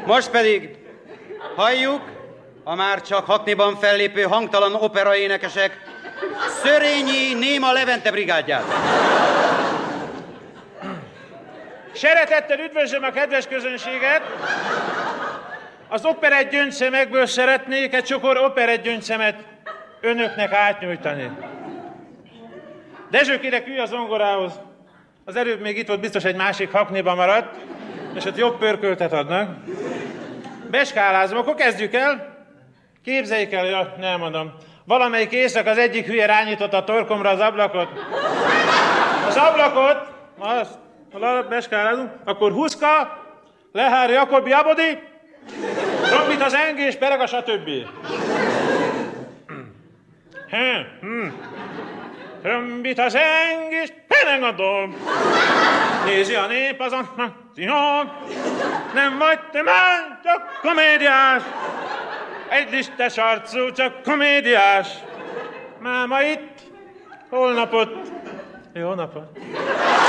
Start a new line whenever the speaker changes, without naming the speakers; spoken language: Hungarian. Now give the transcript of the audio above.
Most pedig halljuk a már csak Hackneyban fellépő hangtalan operaénekesek Szörényi Néma Levente brigádját.
Szeretettel üdvözlöm a kedves közönséget! Az operett gyöngyszemekből szeretnék egy csokor operett gyöngyszemet önöknek átnyújtani. Dezső, kérek, ülj a zongorához. Az előbb még itt volt, biztos egy másik Hackneyban maradt, és ott jobb pörköltet adnak. Beskálázom, akkor kezdjük el. Képzeljék el, ja, nem mondom. Valamelyik éjszak az egyik hülye rányította a torkomra az ablakot. Az ablakot, azt, beskálázunk, akkor Huszka, Lehár Jakobi Abodi, Rombit az engés, Pereg a stb. Rombit az engés, Pereg a dob. Nézi a nép az nem vagy te már, csak komédiás. Egy listes arcú, csak komédiás. Máma itt, holnap ott. Jó napot.